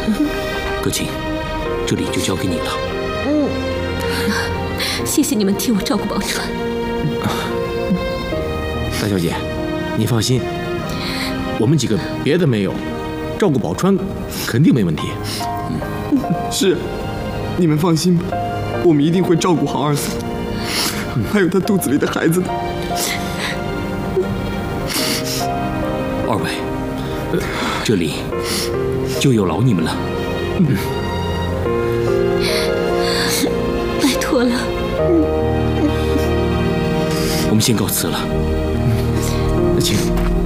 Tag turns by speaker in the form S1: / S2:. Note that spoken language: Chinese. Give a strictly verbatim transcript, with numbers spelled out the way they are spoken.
S1: 葛琴，这里就交给你了。
S2: 嗯，谢谢你们替我照顾宝钏。
S3: 大小姐，你放心，我们几个别的没有，照顾宝钏肯定没问题。
S4: 嗯，是，你们放心吧，我们一定会照顾好二嫂，还有她肚子里的孩子的。
S1: 二位，这里就有劳你们了。嗯，
S2: 拜托了。
S1: 我们先告辞了。
S3: 请。